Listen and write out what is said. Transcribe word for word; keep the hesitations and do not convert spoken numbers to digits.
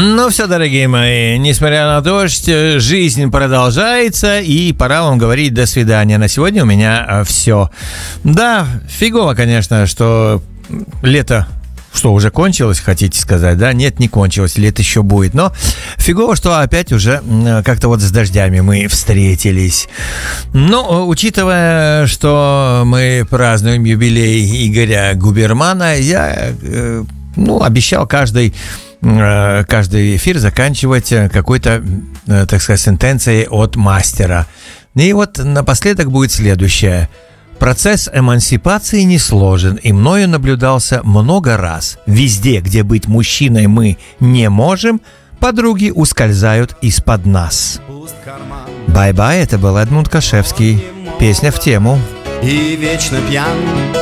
Ну все, дорогие мои, несмотря на дождь, жизнь продолжается, и пора вам говорить до свидания. На сегодня у меня все. Да, фигово, конечно, что лето... Что, уже кончилось, хотите сказать, да? Нет, не кончилось, лето еще будет. Но фигово, что опять уже как-то вот с дождями мы встретились. Но, учитывая, что мы празднуем юбилей Игоря Губермана, я, ну, обещал каждый, каждый эфир заканчивать какой-то, так сказать, сентенцией от мастера. И вот напоследок будет следующее. Процесс эмансипации несложен и мною наблюдался много раз. Везде, где быть мужчиной мы не можем, подруги ускользают из-под нас. Бай-бай, это был Эдмунд Кашевский. Песня в тему. И вечно пьян.